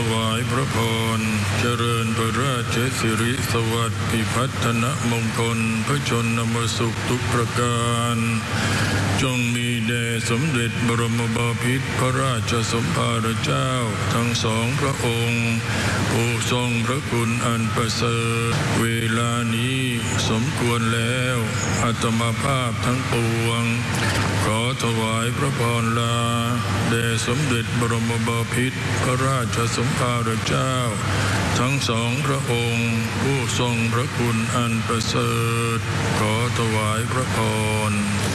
วายพระพรเจริญพระราชสิริสวัสดิ์พิพัฒนมงคลพระชนมสุขทุกประการจงมีแด่สมเด็จบรมบพิตรพระราชสมภารเจ้าทั้งสองพระองค์ผู้ทรงพระคุณอันประเสริฐเวลานี้สมควรแล้วอาตมาภาพทั้งปวงขอถวายพระพรลาแด่สมเด็จบรมบพิตรพระราชสมภารเจ้าทั้งสองพระองค์ผู้ทรงพระคุณอันประเสริฐขอถวายพระพร